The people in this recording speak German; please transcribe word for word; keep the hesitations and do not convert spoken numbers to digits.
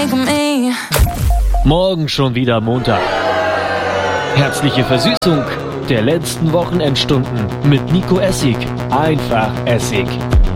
Morgen schon wieder Montag. Herzliche Versüßung der letzten Wochenendstunden mit Nico Essig. Einfach Essig.